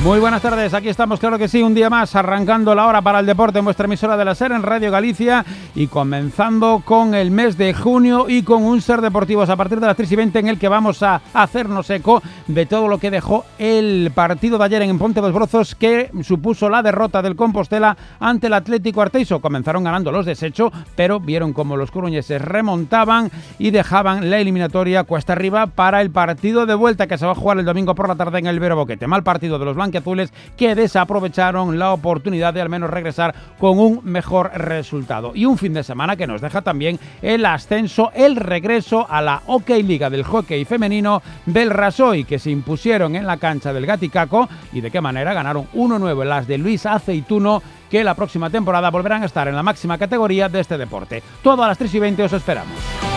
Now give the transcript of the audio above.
Muy buenas tardes, aquí estamos, claro que sí, un día más, arrancando la hora para el deporte en vuestra emisora de la SER en Radio Galicia y comenzando con el mes de junio y con un SER Deportivos a partir de las 3:20 en el que vamos a hacernos eco de todo lo que dejó el partido de ayer en Ponte dos Brozos, que supuso la derrota del Compostela ante el Atlético Arteixo. Comenzaron ganando los desechos, pero vieron como los coruñeses remontaban y dejaban la eliminatoria cuesta arriba para el partido de vuelta que se va a jugar el domingo por la tarde en el Vero Boquete. Mal partido de los blanquiazules que desaprovecharon la oportunidad de al menos regresar con un mejor resultado. Y un fin de semana que nos deja también el ascenso, el regreso a la OK Liga del hockey femenino del Rasoy, que se impusieron en la cancha del Gaticaco y de qué manera ganaron 1-9 las de Luis Aceituno, que la próxima temporada volverán a estar en la máxima categoría de este deporte. Todo a las 3:20 os esperamos.